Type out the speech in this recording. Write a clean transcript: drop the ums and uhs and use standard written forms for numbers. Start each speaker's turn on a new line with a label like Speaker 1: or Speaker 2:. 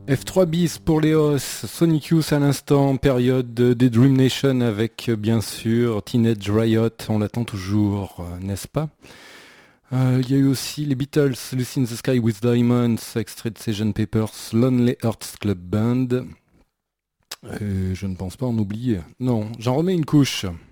Speaker 1: F3 bis pour Léos, Sonic Youth à l'instant, période des Dream Nation avec bien sûr Teenage Riot, on l'attend toujours, n'est-ce pas? Il y a eu aussi les Beatles, Lucy in the Sky with Diamonds, extrait de Sgt. Pepper's Lonely Hearts Club Band. Je ne pense pas en oublier. Non, j'en remets une couche.